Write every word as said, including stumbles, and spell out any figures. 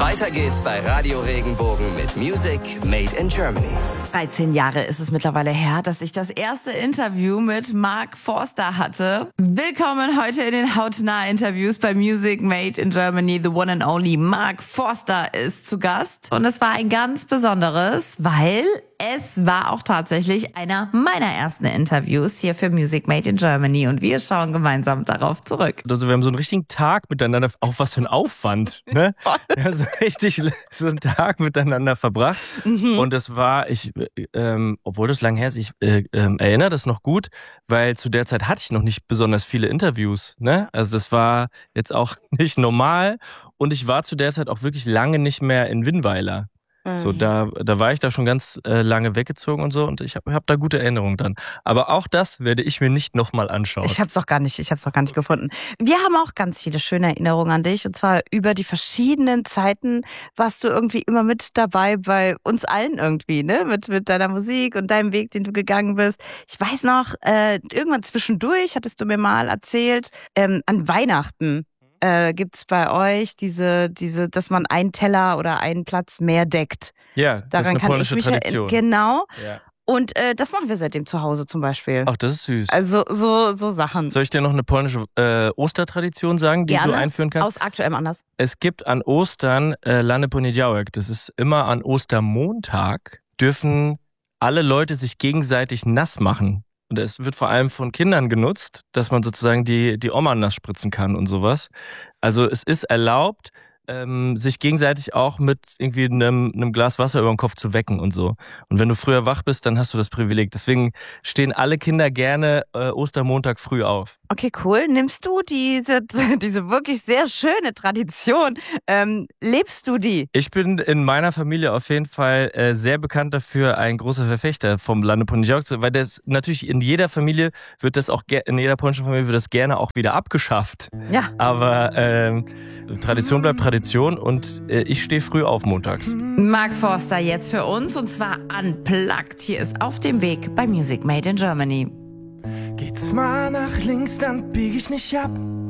Weiter geht's bei Radio Regenbogen mit Music Made in Germany. dreizehn Jahre ist es mittlerweile her, dass ich das erste Interview mit Mark Forster hatte. Willkommen heute in den Hautnah-Interviews bei Music Made in Germany. The one and only Mark Forster ist zu Gast. Und es war ein ganz besonderes, weil es war auch tatsächlich einer meiner ersten Interviews hier für Music Made in Germany. Und wir schauen gemeinsam darauf zurück. Also wir haben so einen richtigen Tag miteinander, auch was für ein Aufwand, ne? Wir haben so richtig so einen Tag miteinander verbracht. Mhm. Und das war, ich, ähm, obwohl das lang her ist, ich äh, äh, erinnere das noch gut, weil zu der Zeit hatte ich noch nicht besonders viele Interviews, ne? Also das war jetzt auch nicht normal. Und ich war zu der Zeit auch wirklich lange nicht mehr in Winnweiler. So, da, da war ich da schon ganz äh, lange weggezogen und so und ich habe hab da gute Erinnerungen dran. Aber auch das werde ich mir nicht nochmal anschauen. Ich habe es doch gar nicht, ich habe es doch gar nicht gefunden. Wir haben auch ganz viele schöne Erinnerungen an dich und zwar über die verschiedenen Zeiten warst du irgendwie immer mit dabei bei uns allen irgendwie, ne? Mit mit deiner Musik und deinem Weg, den du gegangen bist. Ich weiß noch, äh, irgendwann zwischendurch hattest du mir mal erzählt, ähm, an Weihnachten. Äh, gibt's bei euch diese, diese, dass man einen Teller oder einen Platz mehr deckt? Ja, das Daran ist eine kann polnische ich mich Tradition. Genau. Ja. Und äh, das machen wir seitdem zu Hause zum Beispiel. Ach, das ist süß. Also so, so Sachen. Soll ich dir noch eine polnische äh, Ostertradition sagen, die Gerne. du einführen kannst? Aus aktuellem Anlass. Es gibt an Ostern äh, Lany Poniedziałek. Das ist immer an Ostermontag, dürfen alle Leute sich gegenseitig nass machen. Und es wird vor allem von Kindern genutzt, dass man sozusagen die, die Oma nass spritzen kann und sowas. Also es ist erlaubt, ähm, sich gegenseitig auch mit irgendwie einem, einem Glas Wasser über den Kopf zu wecken und so. Und wenn du früher wach bist, dann hast du das Privileg. Deswegen stehen alle Kinder gerne äh, Ostermontag früh auf. Okay, cool. Nimmst du diese, diese wirklich sehr schöne Tradition, ähm, lebst du die? Ich bin in meiner Familie auf jeden Fall äh, sehr bekannt dafür, ein großer Verfechter vom Lany Poniedziałek, weil das natürlich in jeder Familie wird das auch, in jeder polnischen Familie wird das gerne auch wieder abgeschafft. Ja. Aber ähm, Tradition bleibt Tradition und äh, ich stehe früh auf montags. Mark Forster jetzt für uns und zwar unplugged. Hier ist Auf dem Weg bei Music Made in Germany. Geht's mal nach links, dann bieg ich nicht ab.